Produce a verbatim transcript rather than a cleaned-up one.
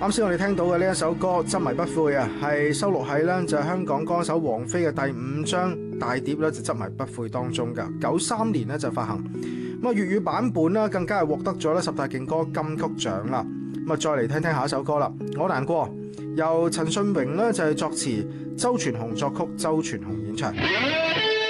啱先我哋聽到嘅呢一首歌《執迷不悔》啊，係收錄喺咧就係香港歌手王菲嘅第五張大碟咧就《執迷不悔》當中噶，九三年咧就發行。咁啊粵語版本咧更加係獲得咗咧十大勁歌金曲獎啦。咁啊再嚟聽聽下一首歌啦，《我難過》，由陳信榮咧就係作詞，周傳雄作曲，周傳雄演唱。